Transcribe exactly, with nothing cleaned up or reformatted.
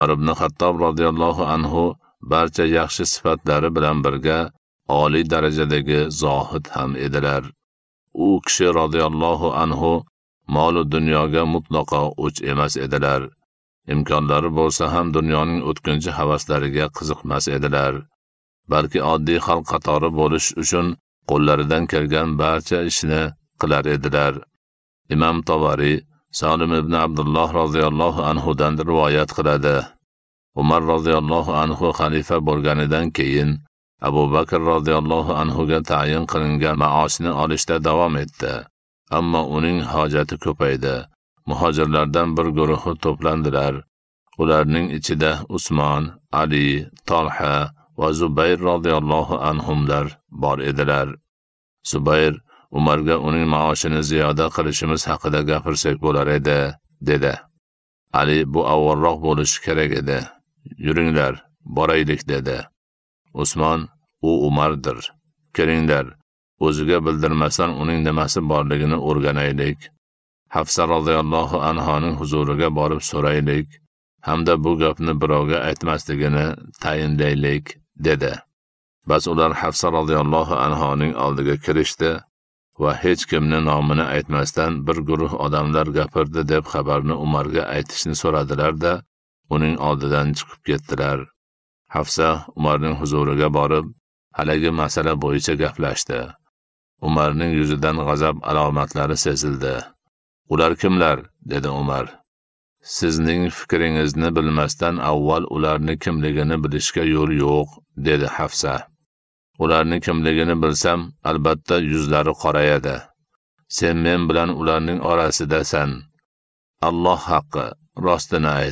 Umar ibn Xattob radhiyallohu anhu barcha yaxshi sifatlari bilan birga oliy darajadagi zohid ham edilar. U kishi radhiyallohu anhu mol va dunyoga mutlaqo o'ch emas edilar. Imkonlari bo'lsa ham dunyoning o'tkinchi havaslariga qiziqmas edilar. Balki oddiy xalq qatori bo'lish uchun qo'llaridan kelgan barcha ishni qilar edilar. Imom Tabari Salim ibn Abdulloh radhiyallohu anhu dan rivoyat qiladi. Umar radhiyallohu anhu xalifa bo'lganidan keyin Abu Bakr radhiyallohu anhu ga tayin qilingan maoshni olishda davom etdi. Ammo uning hojati ko'paydi. Muhojirlardan bir guruhi to'plandilar. Ularning ichida Usmon, Ali, Talha va Zubayr radhiyallohu anhumlar bor edilar. Zubayr Umarga uning maoshini ziyoda qilishimiz haqida gapirsak bo'lar edi, dedi. Ali bu avvalroq bo'lishi kerak edi. Yuringlar, boraylik dedi. Usmon, u Umardir. Kelinglar, o'ziga bildirmasdan uning nimasi borligini o'rganaylik. Hafsa radhiyallohu anhoning huzuriga borib so'raylik, hamda bu gapni birovga aytmasligini tayinlaylik, dedi. Bas ular Hafsa radhiyallohu anhoning oldiga kirishdi va hech kimni nomini aytmasdan bir guruh odamlar gapirdi deb xabarni Umarga aytishni so'radilar-da, uning oldidan chiqib ketdilar. Hafsa Umarning huzuriga borib, haligi masala bo'yicha gaplashdi. Umarning yuzidan g'azab alomatlari sezildi. Ular kimlar? Dedi Umar. Sizning fikringizni bilmasdan avval ularni kimligini bilishga yo'l yo'q, dedi Hafsa. Ularni kimligini bilsam, albatta yuzlari qorayadi. Sen men bilan ularning orasidasan. Alloh haqqi, rostini ayt.